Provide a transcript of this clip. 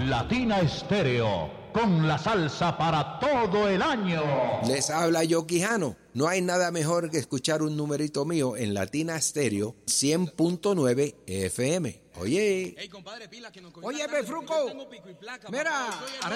Latina Estéreo, con la salsa para todo el año. Les habla Yo Quijano. No hay nada mejor que escuchar un numerito mío en Latina Estéreo 100.9 FM. Oye. Hey, compadre, pila que nos cogió Oye, la tarde, Befruco. porque yo tengo pico y placa, Mira, papá, yo soy el